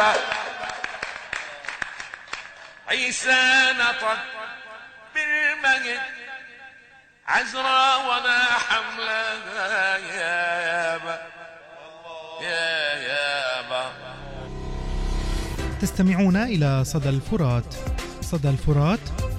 يابا عيسى نطق بالمجد عزرا وما حملها يابا يا يابا. تستمعون إلى صدى الفرات. صدى الفرات